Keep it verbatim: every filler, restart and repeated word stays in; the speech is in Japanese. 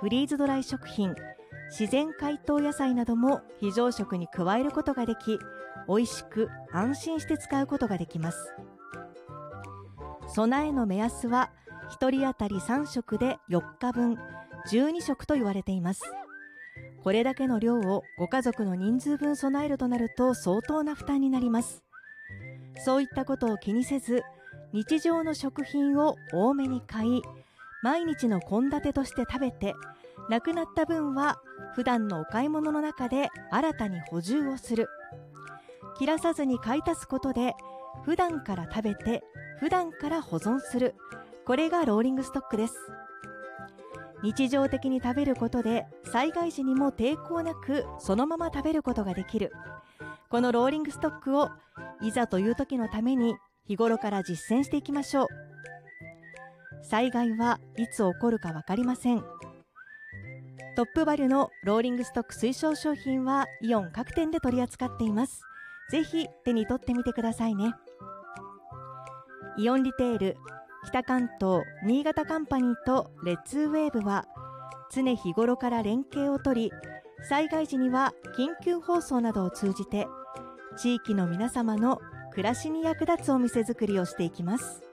フリーズドライ食品、自然解凍野菜なども非常食に加えることができ、美味しく安心して使うことができます。備えの目安はひとり当たりさん食でよっかぶん、じゅうに食と言われています。これだけの量をご家族の人数分備えるとなると相当な負担になります。そういったことを気にせず、日常の食品を多めに買い、毎日の献立として食べて、なくなった分は普段のお買い物の中で新たに補充をする。切らさずに買い足すことで、普段から食べて、普段から保存する。これがローリングストックです。日常的に食べることで、災害時にも抵抗なくそのまま食べることができる。このローリングストックをいざという時のために日頃から実践していきましょう。災害はいつ起こるか分かりません。トップバリュのローリングストック推奨商品はイオン各店で取り扱っています。ぜひ手に取ってみてくださいね。イオンリテール北関東新潟カンパニーとレッツーウェーブは常日頃から連携を取り、災害時には緊急放送などを通じて地域の皆様の暮らしに役立つお店づくりをしていきます。